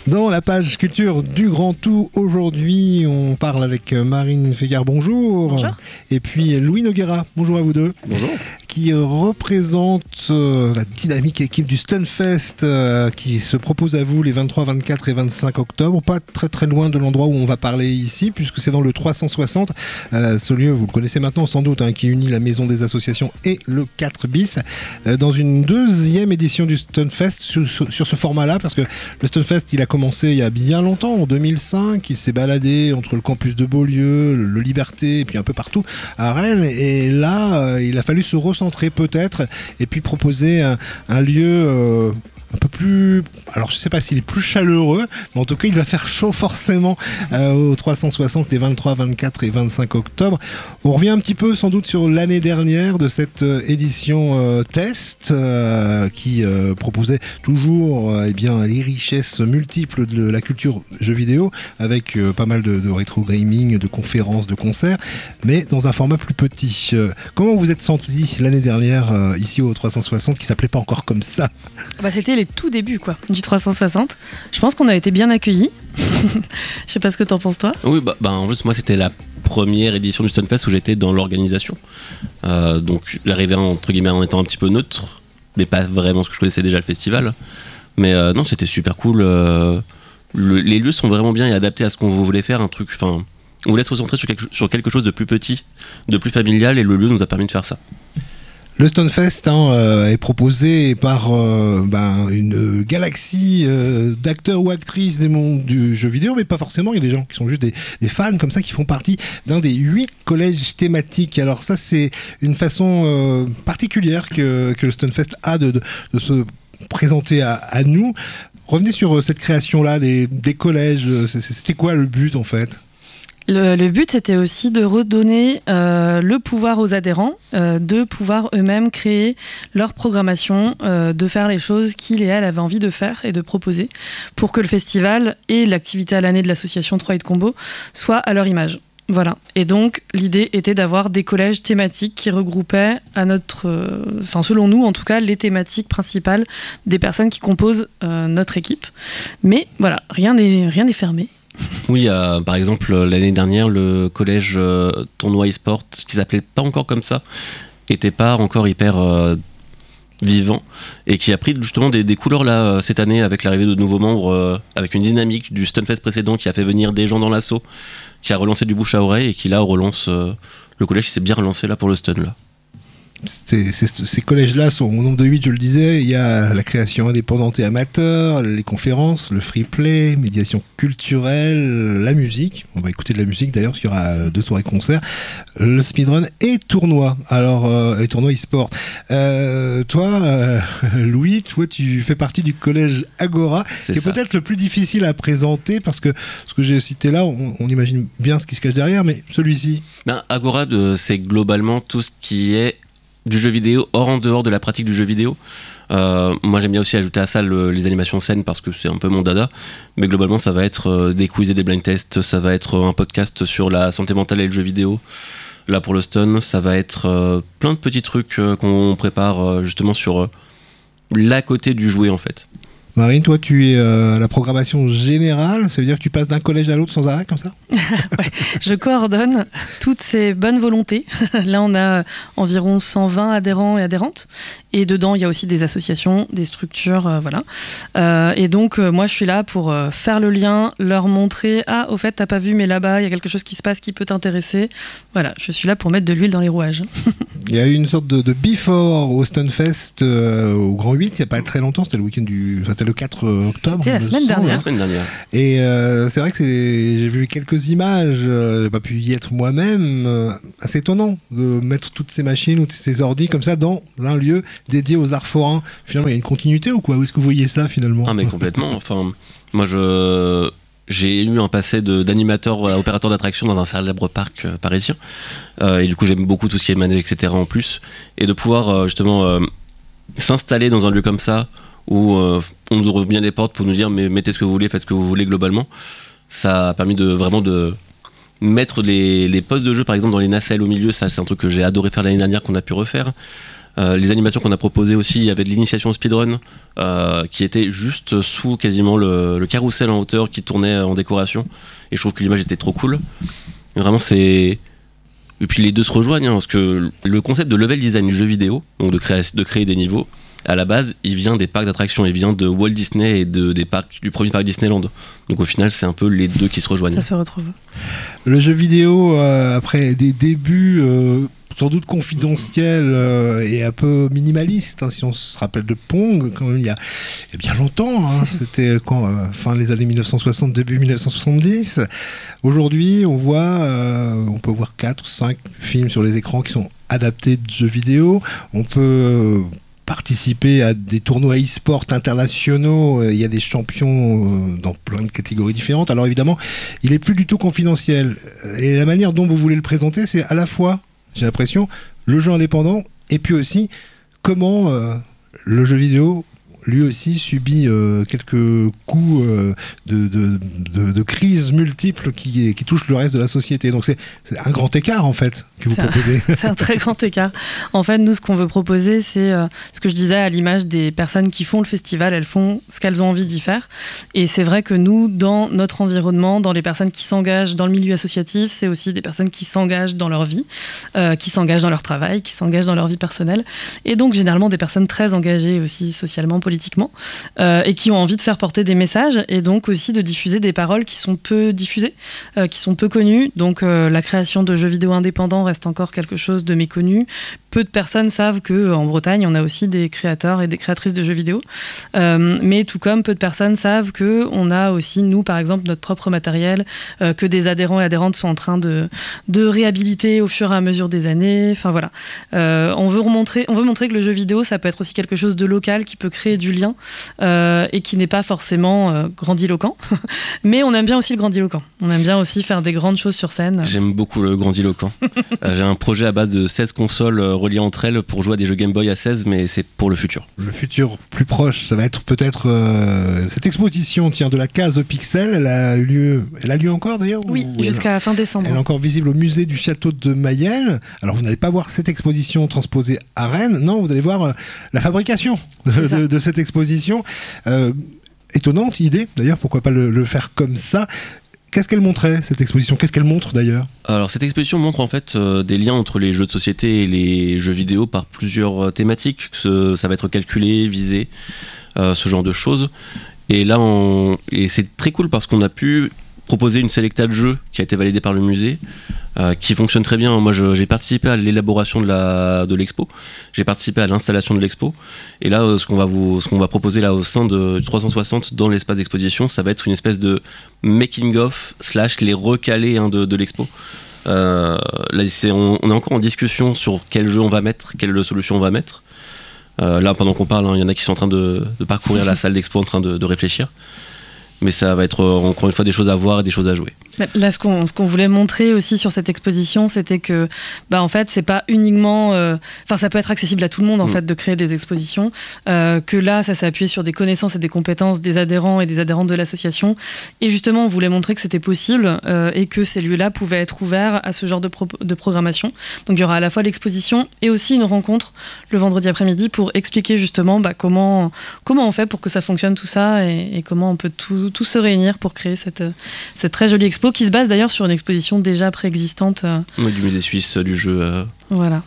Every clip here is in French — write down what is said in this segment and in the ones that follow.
Dans la page culture du Grand Tout, aujourd'hui, on parle avec Marine Fégard, bonjour. Bonjour. Et puis Louis Noguera, bonjour à vous deux. Bonjour. Qui représente la dynamique équipe du Stunfest qui se propose à vous les 23, 24 et 25 octobre. Pas très très loin de l'endroit où on va parler ici, puisque c'est dans le 360. Ce lieu, vous le connaissez maintenant sans doute, qui unit la Maison des Associations et le 4 bis. Dans une deuxième édition du Stunfest sur ce format-là, parce que le Stunfest, il a commencé il y a bien longtemps, en 2005. Il s'est baladé entre le campus de Beaulieu, le Liberté, et puis un peu partout à Rennes. Et là, il a fallu se recentrer peut-être, et puis proposer un lieu un peu plus, alors je sais pas s'il est plus chaleureux, mais en tout cas il va faire chaud forcément au 360 les 23, 24 et 25 octobre. On revient un petit peu sans doute sur l'année dernière de cette édition test qui proposait toujours les richesses multiples de la culture jeux vidéo, avec pas mal de rétro gaming, de conférences, de concerts, mais dans un format plus petit. Comment vous êtes senti l'année dernière ici au 360, qui s'appelait pas encore comme ça? C'était les tout débuts du 360. Je pense qu'on a été bien accueillis. Je sais pas ce que t'en penses toi. Oui, en plus moi c'était la première édition du Stunfest où j'étais dans l'organisation. Donc l'arrivée entre guillemets en étant un petit peu neutre, mais pas vraiment ce que je connaissais déjà le festival. Mais non, c'était super cool. Les lieux sont vraiment bien et adaptés à ce qu'on voulait faire, un truc. Enfin, on voulait se recentrer sur quelque chose de plus petit, de plus familial, et le lieu nous a permis de faire ça. Le Stunfest est proposé par une galaxie d'acteurs ou actrices des mondes du jeu vidéo, mais pas forcément. Il y a des gens qui sont juste des fans comme ça, qui font partie d'un des 8 collèges thématiques. Alors ça, c'est une façon particulière que le Stunfest a de se présenter à nous. Revenez sur cette création-là des collèges. C'était quoi le but en fait ? Le but, c'était aussi de redonner le pouvoir aux adhérents, de pouvoir eux-mêmes créer leur programmation, de faire les choses qu'ils et elles avaient envie de faire et de proposer, pour que le festival et l'activité à l'année de l'association 3 Hit Combo soient à leur image. Voilà. Et donc, l'idée était d'avoir des collèges thématiques qui regroupaient selon nous en tout cas, les thématiques principales des personnes qui composent notre équipe. Mais voilà, rien n'est fermé. Oui, par exemple, l'année dernière, le collège tournoi e-sport, qui s'appelait pas encore comme ça, était pas encore hyper vivant, et qui a pris justement des couleurs là cette année avec l'arrivée de nouveaux membres, avec une dynamique du Stunfest précédent qui a fait venir des gens dans l'assaut, qui a relancé du bouche à oreille, et qui là relance le collège qui s'est bien relancé là pour le Stun là. Ces collèges-là sont au nombre de 8, je le disais. Il y a la création indépendante et amateur, les conférences, le free play, médiation culturelle, la musique. On va écouter de la musique d'ailleurs, parce qu'il y aura 2 soirées concerts, le speedrun et tournoi. Alors, les tournois e-sport. Toi, Louis, tu fais partie du collège Agora, qui est peut-être le plus difficile à présenter, parce que ce que j'ai cité là, on imagine bien ce qui se cache derrière, mais celui-ci. Agora, c'est globalement tout ce qui est du jeu vidéo, en dehors de la pratique du jeu vidéo. Moi j'aime bien aussi ajouter à ça les animations scènes, parce que c'est un peu mon dada, mais globalement ça va être des quiz et des blind tests, ça va être un podcast sur la santé mentale et le jeu vidéo. Là pour le Stun, ça va être plein de petits trucs qu'on prépare justement sur l'à côté du jouet en fait. Marine, toi tu es à la programmation générale, ça veut dire que tu passes d'un collège à l'autre sans arrêt comme ça? Ouais, je coordonne toutes ces bonnes volontés. Là on a environ 120 adhérents et adhérentes, et dedans il y a aussi des associations, des structures, et donc moi je suis là pour faire le lien, leur montrer au fait t'as pas vu mais là-bas il y a quelque chose qui se passe qui peut t'intéresser. Voilà, je suis là pour mettre de l'huile dans les rouages. Il y a eu une sorte de before au Stunfest au Grand 8 il n'y a pas très longtemps, c'était le week-end c'était le 4 octobre. C'était la semaine dernière. Et c'est vrai que j'ai vu quelques images, j'ai pas pu y être moi-même, assez étonnant de mettre toutes ces machines ou ces ordis comme ça dans un lieu dédié aux arts forains. Finalement, il y a une continuité ou quoi? Où est-ce que vous voyez ça finalement? Mais complètement. Enfin, moi j'ai eu un passé d'animateur opérateur d'attraction dans un célèbre parc parisien, et du coup j'aime beaucoup tout ce qui est manège, etc. en plus, et de pouvoir justement s'installer dans un lieu comme ça où on nous ouvre bien les portes pour nous dire mais mettez ce que vous voulez, faites ce que vous voulez globalement. Ça a permis de mettre les postes de jeu par exemple dans les nacelles au milieu. Ça c'est un truc que j'ai adoré faire l'année dernière, qu'on a pu refaire. Les animations qu'on a proposées aussi, il y avait de l'initiation au speedrun qui était juste sous quasiment le carrousel en hauteur qui tournait en décoration. Et je trouve que l'image était trop cool. Et vraiment, c'est... Et puis les deux se rejoignent, parce que le concept de level design du jeu vidéo, donc de créer des niveaux, à la base, il vient des parcs d'attractions, il vient de Walt Disney et du premier parc Disneyland. Donc au final, c'est un peu les deux qui se rejoignent. Ça se retrouve. Le jeu vidéo, après des débuts sans doute confidentiels et un peu minimalistes, hein, si on se rappelle de Pong, quand même, il y a bien longtemps, hein, c'était fin des années 1960, début 1970. Aujourd'hui, on peut voir 4-5 films sur les écrans qui sont adaptés de jeux vidéo. On peut participer à des tournois e-sport internationaux, il y a des champions dans plein de catégories différentes. Alors évidemment, il est plus du tout confidentiel. Et la manière dont vous voulez le présenter, c'est à la fois, j'ai l'impression, le jeu indépendant et puis aussi comment le jeu vidéo lui aussi subit quelques coups de crise multiples qui touchent le reste de la société. Donc c'est un grand écart en fait que vous proposez. C'est un très grand écart. En fait, nous, ce qu'on veut proposer, c'est ce que je disais à l'image des personnes qui font le festival, elles font ce qu'elles ont envie d'y faire. Et c'est vrai que nous, dans notre environnement, dans les personnes qui s'engagent dans le milieu associatif, c'est aussi des personnes qui s'engagent dans leur vie, qui s'engagent dans leur travail, qui s'engagent dans leur vie personnelle. Et donc, généralement, des personnes très engagées aussi socialement, politiquement, et qui ont envie de faire porter des messages et donc aussi de diffuser des paroles qui sont peu diffusées, qui sont peu connues. Donc la création de jeux vidéo indépendants reste encore quelque chose de méconnu. Peu de personnes savent qu'en Bretagne, on a aussi des créateurs et des créatrices de jeux vidéo. Mais tout comme peu de personnes savent qu'on a aussi, nous, par exemple, notre propre matériel, que des adhérents et adhérentes sont en train de réhabiliter au fur et à mesure des années. Enfin voilà. On veut montrer que le jeu vidéo, ça peut être aussi quelque chose de local qui peut créer du lien et qui n'est pas forcément grandiloquent. Mais on aime bien aussi le grandiloquent. On aime bien aussi faire des grandes choses sur scène. J'aime beaucoup le grandiloquent. J'ai un projet à base de 16 consoles reliées entre elles pour jouer à des jeux Game Boy à 16, mais c'est pour le futur. Le futur plus proche, ça va être peut-être cette exposition de la case aux pixels. Elle a lieu encore d'ailleurs? Oui, jusqu'à fin décembre. Elle est encore visible au musée du château de Mayenne. Alors vous n'allez pas voir cette exposition transposée à Rennes, non, vous allez voir la fabrication de cette exposition. Étonnante idée d'ailleurs, pourquoi pas le faire comme ça. Qu'est-ce qu'elle montrait, cette exposition? Qu'est-ce qu'elle montre d'ailleurs? Alors cette exposition montre en fait des liens entre les jeux de société et les jeux vidéo par plusieurs thématiques. Ça va être calculé, visé, ce genre de choses. Et là, et c'est très cool parce qu'on a pu proposer une sélecta de jeux qui a été validée par le musée, qui fonctionne très bien. Moi, j'ai participé à l'élaboration de l'expo, j'ai participé à l'installation de l'expo, et là, ce qu'on va proposer là au sein du 360 dans l'espace d'exposition, ça va être une espèce de making-of / les recalés de l'expo. Là, on est encore en discussion sur quel jeu on va mettre, quelle solution on va mettre. Là, pendant qu'on parle, il y en a qui sont en train de parcourir la salle d'expo en train de réfléchir. Mais ça va être encore une fois des choses à voir et des choses à jouer. Là, ce qu'on voulait montrer aussi sur cette exposition, c'était que, en fait, c'est pas uniquement, ça peut être accessible à tout le monde en fait de créer des expositions. Que là, ça s'est appuyé sur des connaissances et des compétences des adhérents et des adhérentes de l'association. Et justement, on voulait montrer que c'était possible et que ces lieux-là pouvaient être ouverts à ce genre de programmation. Donc, il y aura à la fois l'exposition et aussi une rencontre le vendredi après-midi pour expliquer justement comment on fait pour que ça fonctionne tout ça et comment on peut tout se réunir pour créer cette très jolie expo qui se base d'ailleurs sur une exposition déjà préexistante. Oui, du musée suisse du jeu. Voilà.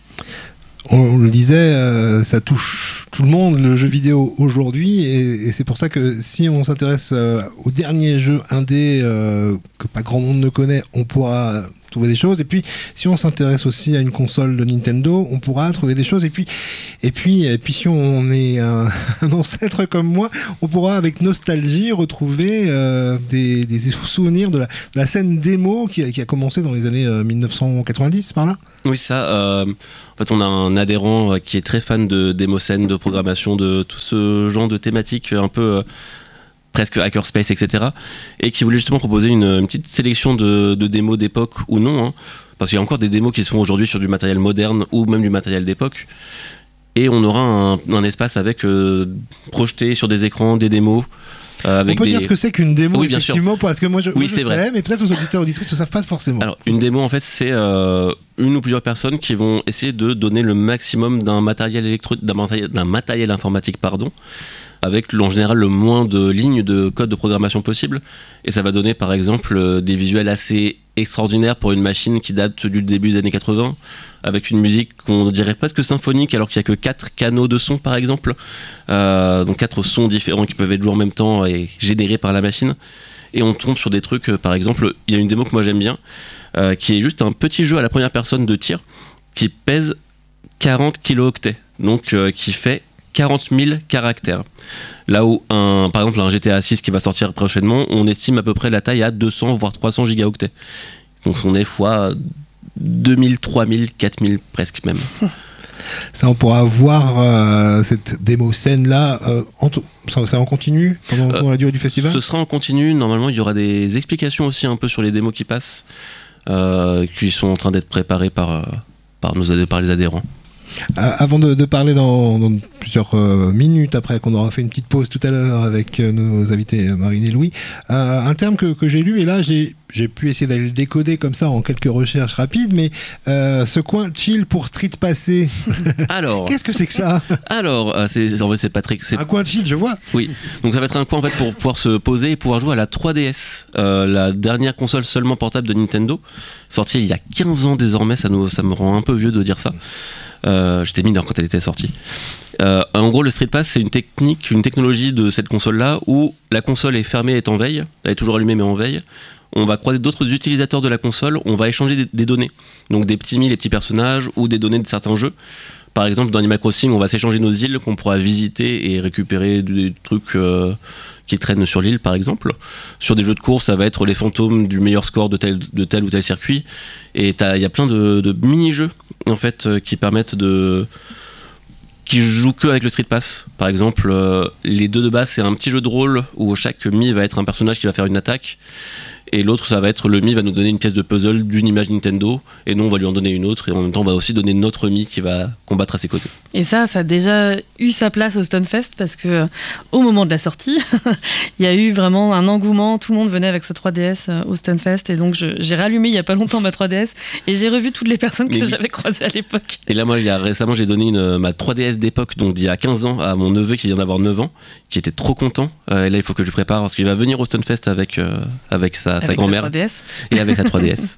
On le disait, ça touche tout le monde, le jeu vidéo aujourd'hui, et c'est pour ça que si on s'intéresse au dernier jeu indé que pas grand monde ne connaît, on pourra trouver des choses. Et puis si on s'intéresse aussi à une console de Nintendo, on pourra trouver des choses. Et puis si on est un ancêtre comme moi, on pourra avec nostalgie retrouver des souvenirs de la scène démo qui a commencé dans les années 1990 par là. Oui, ça. En fait, on a un adhérent qui est très fan de démoscène, de programmation, de tout ce genre de thématiques un peu presque hackerspace, etc. Et qui voulait justement proposer une petite sélection de démos d'époque ou non, hein, parce qu'il y a encore des démos qui se font aujourd'hui sur du matériel moderne ou même du matériel d'époque. Et on aura un espace avec projeté sur des écrans, des démos On peut dire ce que c'est qu'une démo, oui, effectivement, parce que moi je c'est sais, vrai. mais peut-être aux auditeurs et auditrices ne savent pas forcément. Alors, une démo, en fait, c'est une ou plusieurs personnes qui vont essayer de donner le maximum d'un matériel informatique, avec en général le moins de lignes de code de programmation possible. Et ça va donner par exemple des visuels assez extraordinaires pour une machine qui date du début des années 80, avec une musique qu'on dirait presque symphonique alors qu'il n'y a que 4 canaux de son par exemple. Donc 4 sons différents qui peuvent être joués en même temps et générés par la machine. Et on tombe sur des trucs, par exemple, il y a une démo que moi j'aime bien, qui est juste un petit jeu à la première personne de tir qui pèse 40 kilooctets, donc qui fait 40 000 caractères. Là où, par exemple, un GTA 6 qui va sortir prochainement, on estime à peu près la taille à 200 voire 300 gigaoctets. Donc on est fois 2000, 3000, 4000 presque même. Ça, on pourra voir cette démo scène là. Ça en continue pendant la durée du festival. Ce sera en continu. Normalement, il y aura des explications aussi un peu sur les démos qui passent, qui sont en train d'être préparées par les adhérents. Avant de parler dans plusieurs minutes après qu'on aura fait une petite pause tout à l'heure avec nos invités Marine et Louis, un terme que j'ai lu et là j'ai pu essayer d'aller le décoder comme ça en quelques recherches rapides, mais ce coin chill pour street passer. Alors, qu'est-ce que c'est que ça? Alors, c'est Patrick. Un coin chill, je vois. Oui. Donc ça va être un coin en fait pour pouvoir se poser et pouvoir jouer à la 3DS, la dernière console seulement portable de Nintendo, sortie il y a 15 ans désormais. Ça me rend un peu vieux de dire ça. J'étais mineur quand elle était sortie. En gros, le Street Pass, c'est une technologie de cette console-là où la console est fermée, est en veille, elle est toujours allumée mais en veille. On va croiser d'autres utilisateurs de la console, on va échanger des données, donc des petits les petits personnages ou des données de certains jeux. Par exemple, dans Animal Crossing, on va s'échanger nos îles qu'on pourra visiter et récupérer des trucs qui traînent sur l'île, par exemple. Sur des jeux de course, ça va être les fantômes du meilleur score de tel ou tel circuit. Et il y a plein de mini-jeux en fait qui permettent qui jouent que avec le Street Pass. Par exemple, les deux de base, c'est un petit jeu de rôle où chaque Mi va être un personnage qui va faire une attaque. Et l'autre, ça va être le Mi va nous donner une pièce de puzzle d'une image Nintendo, et nous on va lui en donner une autre, et en même temps on va aussi donner notre Mi qui va combattre à ses côtés. Et ça a déjà eu sa place au Stunfest parce que au moment de la sortie, il y a eu vraiment un engouement, tout le monde venait avec sa 3DS au Stunfest, et donc j'ai rallumé il y a pas longtemps ma 3DS et j'ai revu toutes les personnes que j'avais croisées à l'époque. Et là moi récemment j'ai donné ma 3DS d'époque, donc d'il y a 15 ans, à mon neveu qui vient d'avoir 9 ans, qui était trop content, et là il faut que je lui prépare parce qu'il va venir au Stunfest avec sa grand-mère et avec sa 3DS.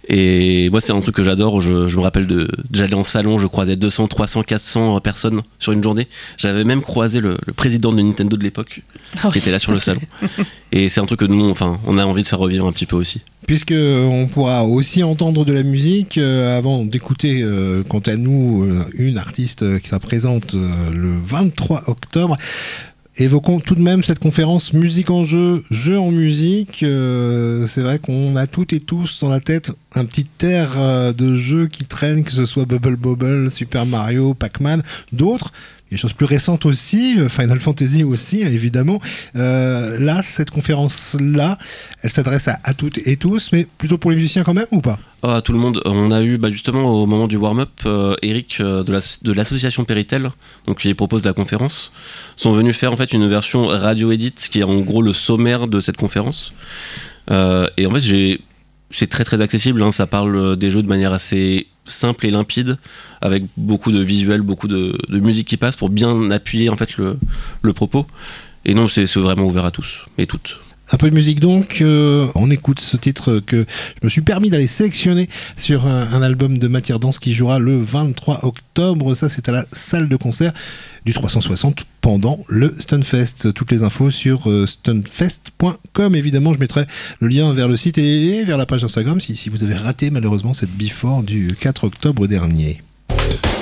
Et moi c'est un truc que j'adore, je me rappelle j'allais en salon, je croisais 200, 300, 400 personnes sur une journée. J'avais même croisé le président de Nintendo de l'époque qui était là sur le salon. Et c'est un truc que nous on a envie de faire revivre un petit peu aussi. Puisque on pourra aussi entendre de la musique avant d'écouter quant à nous une artiste qui sera présente le 23 octobre. Évoquons tout de même cette conférence musique en jeu, jeu en musique. C'est vrai qu'on a toutes et tous dans la tête un petit air de jeux qui traînent, que ce soit Bubble Bobble, Super Mario, Pac-Man, d'autres. Des choses plus récentes aussi, Final Fantasy aussi, évidemment. Là, cette conférence-là, elle s'adresse à toutes et tous, mais plutôt pour les musiciens quand même, ou pas? À tout le monde. On a eu justement au moment du warm-up, Eric de l'association Péritel, donc qui propose la conférence, sont venus faire en fait une version radio edit, qui est en gros le sommaire de cette conférence. Et en fait, c'est très très accessible, ça parle des jeux de manière assez simple et limpide, avec beaucoup de visuels, beaucoup de musique qui passe pour bien appuyer en fait le propos. Et non, c'est vraiment ouvert à tous et toutes. Un peu de musique donc, on écoute ce titre que je me suis permis d'aller sélectionner sur un album de Matière Danse qui jouera le 23 octobre. Ça, c'est à la salle de concert du 360 pendant le Stunfest. Toutes les infos sur stunfest.com. Évidemment, je mettrai le lien vers le site et vers la page Instagram si vous avez raté malheureusement cette before du 4 octobre dernier.